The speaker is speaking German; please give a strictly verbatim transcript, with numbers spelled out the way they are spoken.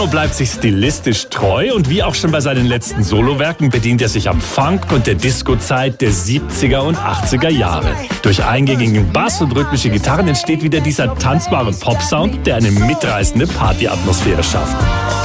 Bono bleibt sich stilistisch treu und wie auch schon bei seinen letzten Solowerken bedient er sich am Funk und der Disco-Zeit der siebziger und achtziger Jahre. Durch eingängigen Bass und rhythmische Gitarren entsteht wieder dieser tanzbare Pop-Sound, der eine mitreißende Partyatmosphäre schafft.